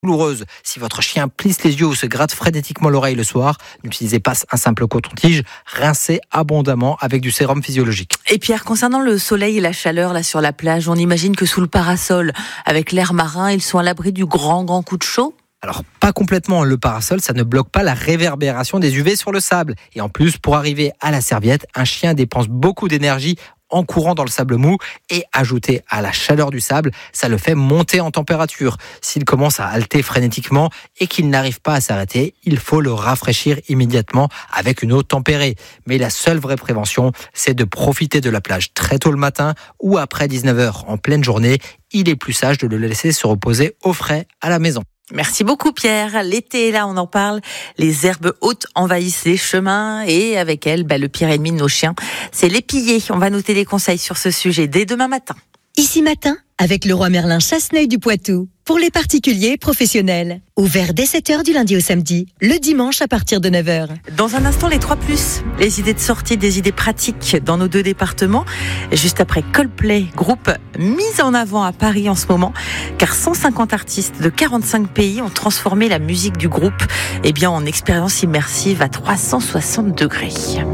douloureuse. Si votre chien plisse les yeux ou se gratte frénétiquement l'oreille le soir, n'utilisez pas un simple coton-tige, rincez abondamment avec du sérum physiologique. Et Pierre, concernant le soleil et la chaleur là sur la plage, on imagine que sous le parasol, avec l'air marin, ils sont à l'abri du grand coup de chaud ? Alors, pas complètement, le parasol, ça ne bloque pas la réverbération des UV sur le sable. Et en plus, pour arriver à la serviette, un chien dépense beaucoup d'énergie en courant dans le sable mou et ajouté à la chaleur du sable, ça le fait monter en température. S'il commence à halter frénétiquement et qu'il n'arrive pas à s'arrêter, il faut le rafraîchir immédiatement avec une eau tempérée. Mais la seule vraie prévention, c'est de profiter de la plage très tôt le matin ou après 19h en pleine journée. Il est plus sage de le laisser se reposer au frais à la maison. Merci beaucoup Pierre. L'été est là, on en parle. Les herbes hautes envahissent les chemins et avec elles, le pire ennemi de nos chiens, c'est l'épillé. On va noter des conseils sur ce sujet dès demain matin. Ici Matin, avec Leroy Merlin Chasseneuil du Poitou. Pour les particuliers et professionnels. Ouvert dès 7h du lundi au samedi. Le dimanche à partir de 9h. Dans un instant, les 3+. Les idées de sortie, des idées pratiques dans nos 2 départements. Juste après Coldplay, groupe mis en avant à Paris en ce moment. Car 150 artistes de 45 pays ont transformé la musique du groupe en expérience immersive à 360 degrés.